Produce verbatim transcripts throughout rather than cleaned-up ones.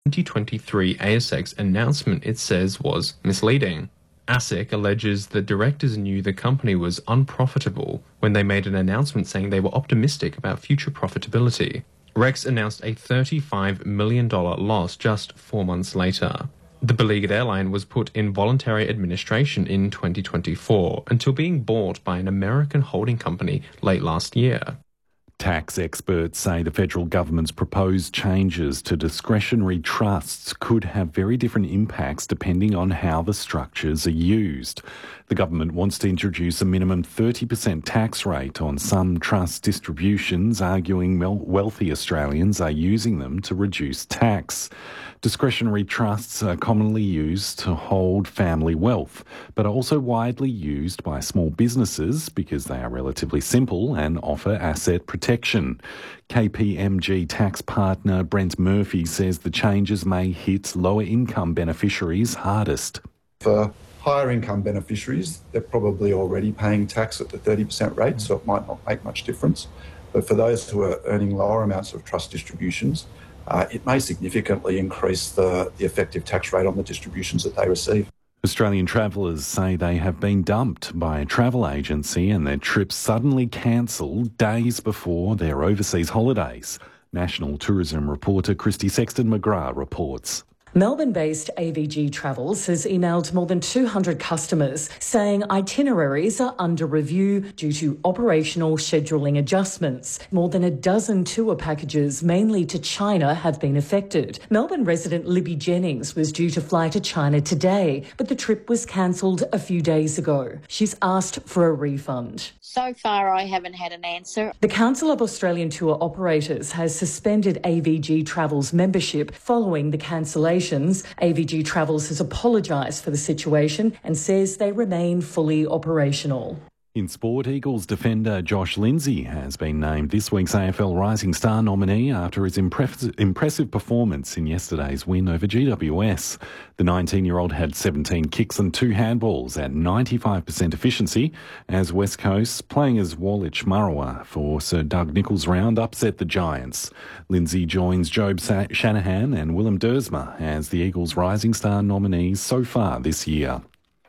twenty twenty-three A S X announcement it says was misleading. ASIC alleges the directors knew the company was unprofitable when they made an announcement saying they were optimistic about future profitability. Rex announced a thirty-five million dollars loss just four months later. The beleaguered airline was put in voluntary administration in twenty twenty-four until being bought by an American holding company late last year. Tax experts say the federal government's proposed changes to discretionary trusts could have very different impacts depending on how the structures are used. The government wants to introduce a minimum thirty percent tax rate on some trust distributions, arguing wealthy Australians are using them to reduce tax. Discretionary trusts are commonly used to hold family wealth, but are also widely used by small businesses because they are relatively simple and offer asset protection. K P M G tax partner Brent Murphy says the changes may hit lower income beneficiaries hardest. For higher income beneficiaries, they're probably already paying tax at the thirty percent rate, so it might not make much difference. But for those who are earning lower amounts of trust distributions, Uh, it may significantly increase the, the effective tax rate on the distributions that they receive. Australian travellers say they have been dumped by a travel agency and their trips suddenly cancelled days before their overseas holidays. National Tourism reporter Christy Sexton-McGrath reports. Melbourne-based A V G Travels has emailed more than two hundred customers saying itineraries are under review due to operational scheduling adjustments. More than a dozen tour packages, mainly to China, have been affected. Melbourne resident Libby Jennings was due to fly to China today, but the trip was cancelled a few days ago. She's asked for a refund. So far, I haven't had an answer. The Council of Australian Tour Operators has suspended A V G Travels membership following the cancellation. A V G Travels has apologised for the situation and says they remain fully operational. In sport, Eagles defender Josh Lindsay has been named this week's A F L Rising Star nominee after his impressive, impressive performance in yesterday's win over G W S. The nineteen-year-old had seventeen kicks and two handballs at ninety-five percent efficiency as West Coast, playing as Woolwich Murrowa for Sir Doug Nicholls' round, upset the Giants. Lindsay joins Job Sa- Shanahan and Willem Dersma as the Eagles Rising Star nominees so far this year.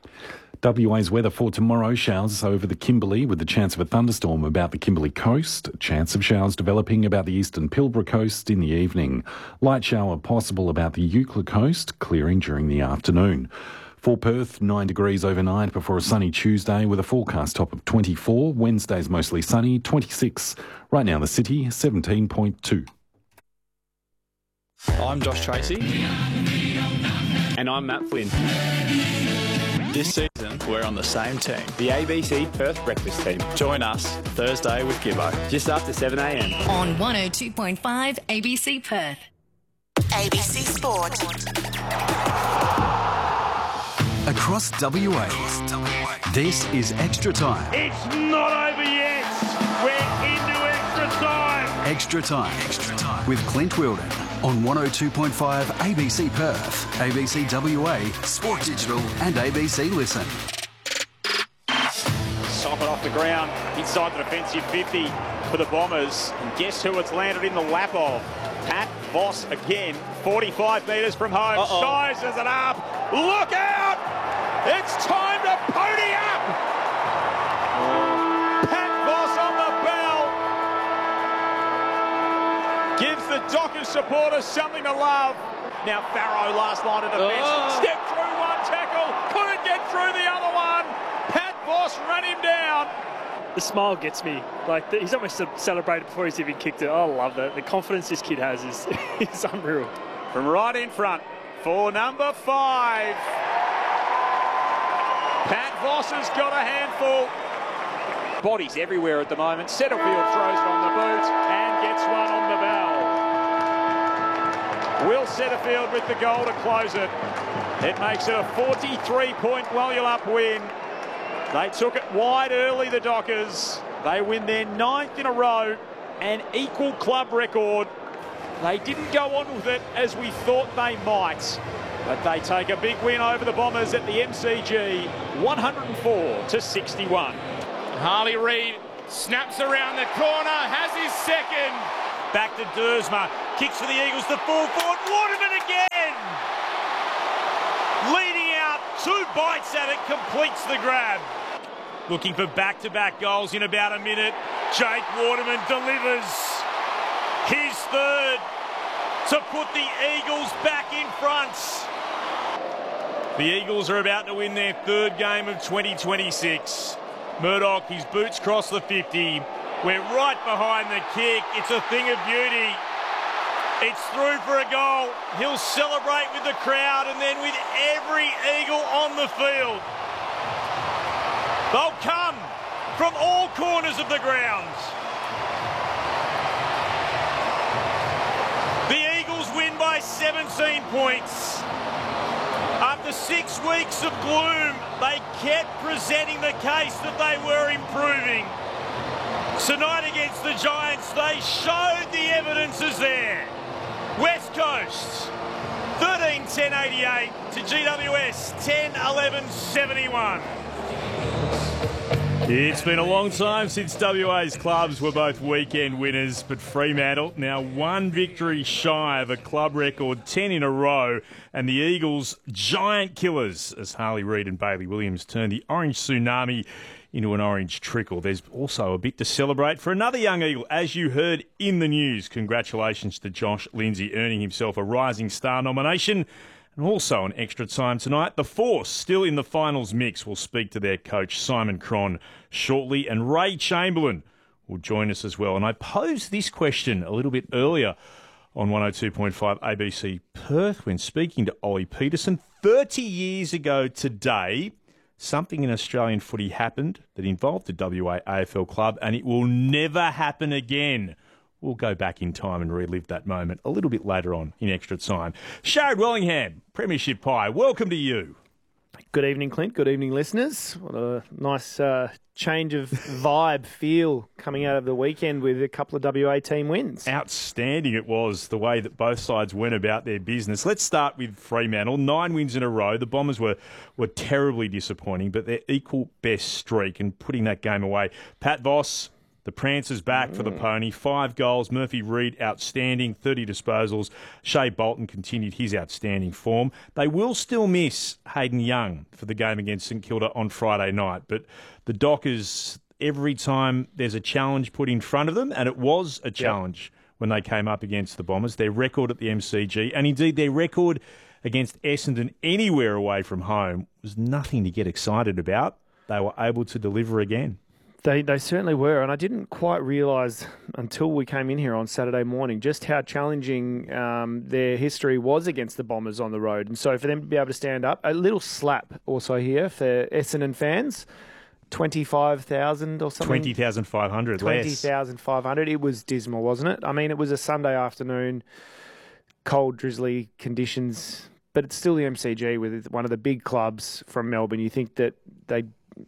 W A's weather for tomorrow: showers over the Kimberley with the chance of a thunderstorm about the Kimberley coast. Chance of showers developing about the eastern Pilbara coast in the evening. Light shower possible about the Eucla coast, clearing during the afternoon. For Perth, nine degrees overnight before a sunny Tuesday with a forecast top of twenty-four. Wednesday's mostly sunny, twenty-six. Right now the city, seventeen point two. I'm Josh Tracy. And I'm Matt Flynn. This season, we're on the same team, the A B C Perth Breakfast Team. Join us Thursday with Gibbo, just after seven a m. On one oh two point five A B C Perth. A B C Sport. Across W A, this is Extra Time. It's not over yet. We're into extra time. Extra Time. Extra Time. With Clint Wilden. On one oh two point five A B C Perth, A B C W A, Sport Digital and A B C Listen. Sop it off the ground, inside the defensive fifty for the Bombers. And guess who it's landed in the lap of? Pat Voss again, forty-five metres from home, Uh-oh. sizes it up. Look out! It's time to pony up! Pat Voss on the bell. Gives the Dockers supporters something to love. Now Farrow, last line of defence. Oh. Stepped through one tackle. Couldn't get through the other one. Pat Voss ran him down. The smile gets me. Like, the, he's almost celebrated before he's even kicked it. I love that. The confidence this kid has is, is unreal. From right in front for number five. Pat Voss has got a handful. Bodies everywhere at the moment. Setterfield throws it on the boot and gets one on the bell. Will Setterfield with the goal to close it. It makes it a forty-three point Walyalup win. They took it wide early, the Dockers. They win their ninth in a row, an equal club record. They didn't go on with it as we thought they might, but they take a big win over the Bombers at the M C G, one oh four to sixty-one. Harley Reid snaps around the corner, has his second. Back to Dersma, kicks for the Eagles, the full forward, Waterman again! Leading out, two bites at it, completes the grab. Looking for back-to-back goals in about a minute. Jake Waterman delivers his third to put the Eagles back in front. The Eagles are about to win their third game of twenty twenty-six. Murdoch, his boots cross the fifty. We're right behind the kick. It's a thing of beauty. It's through for a goal. He'll celebrate with the crowd and then with every Eagle on the field. They'll come from all corners of the ground. The Eagles win by seventeen points. After six weeks of gloom, they kept presenting the case that they were improving. Tonight against the Giants, they showed the evidence is there. West Coast, thirteen ten eighty-eight to G W S, ten eleven seventy-one. It's been a long time since W A's clubs were both weekend winners, but Fremantle now one victory shy of a club record ten in a row, and the Eagles giant killers as Harley Reid and Bailey Williams turned the orange tsunami into an orange trickle. There's also a bit to celebrate for another young Eagle, as you heard in the news. Congratulations to Josh Lindsay, earning himself a Rising Star nomination. And also on Extra Time tonight, the Force, still in the finals mix, will speak to their coach, Simon Cron, shortly. And Ray Chamberlain will join us as well. And I posed this question a little bit earlier on one oh two point five A B C Perth when speaking to Ollie Peterson. thirty years ago today, something in Australian footy happened that involved the W A A F L club, and it will never happen again. We'll go back in time and relive that moment a little bit later on in Extra Time. Sharad Wellingham, Premiership Pie, welcome to you. Good evening, Clint. Good evening, listeners. What a nice uh, change of vibe, feel coming out of the weekend with a couple of W A team wins. Outstanding it was, the way that both sides went about their business. Let's start with Fremantle. Nine wins in a row. The Bombers were, were terribly disappointing, but their equal best streak and putting that game away. Pat Voss, the Prancers back mm. for the Pony. Five goals. Murphy Reid, outstanding. thirty disposals. Shea Bolton continued his outstanding form. They will still miss Hayden Young for the game against St Kilda on Friday night. But the Dockers, every time there's a challenge put in front of them, and it was a challenge yep. when they came up against the Bombers, their record at the M C G, and indeed their record against Essendon anywhere away from home, was nothing to get excited about. They were able to deliver again. They they certainly were, and I didn't quite realise until we came in here on Saturday morning just how challenging um, their history was against the Bombers on the road. And so for them to be able to stand up, a little slap also here for Essendon fans, twenty-five thousand or something. twenty thousand five hundred twenty thousand five hundred. It was dismal, wasn't it? I mean, it was a Sunday afternoon, cold, drizzly conditions, but it's still the M C G with one of the big clubs from Melbourne. You think that they...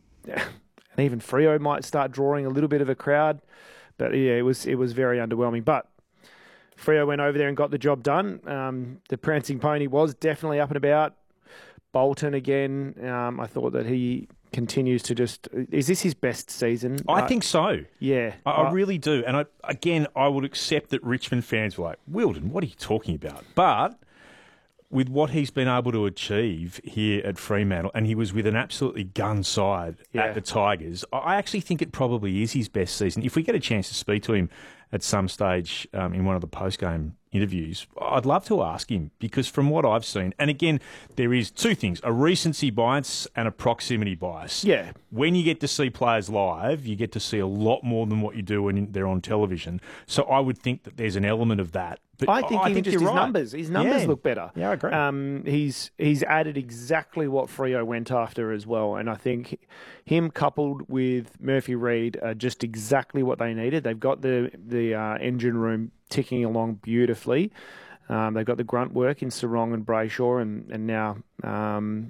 And even Freo might start drawing a little bit of a crowd. But, yeah, it was it was very underwhelming. But Freo went over there and got the job done. Um, the Prancing Pony was definitely up and about. Bolton again, um, I thought that he continues to just... Is this his best season? I uh, think so. Yeah. I, I really do. And, I, again, I would accept that Richmond fans were like, Wilden, what are you talking about? But... with what he's been able to achieve here at Fremantle, and he was with an absolutely gun side yeah. at the Tigers, I actually think it probably is his best season. If we get a chance to speak to him at some stage um, in one of the post-game interviews, I'd love to ask him, because from what I've seen, and again, there is two things, a recency bias and a proximity bias. Yeah. When you get to see players live, you get to see a lot more than what you do when they're on television. So I would think that there's an element of that. But I think I even think just his right. numbers. His numbers yeah. look better. Yeah, I agree. Um, he's he's added exactly what Freo went after as well, and I think him coupled with Murphy Reid are just exactly what they needed. They've got the the uh, engine room ticking along beautifully. Um, they've got the grunt work in Sarong and Brayshaw, and and now um,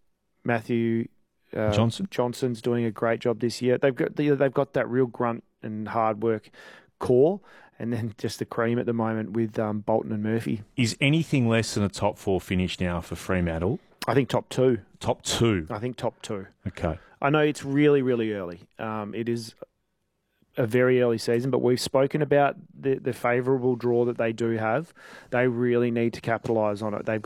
Matthew uh, Johnson Johnson's doing a great job this year. They've got the, they've got that real grunt and hard work core. And then just the cream at the moment with um, Bolton and Murphy. Is anything less than a top four finish now for Fremantle? I think top two. Top two? I think top two. Okay. I know it's really, really early. Um, it is a very early season, but we've spoken about the, the favourable draw that they do have. They really need to capitalise on it. They've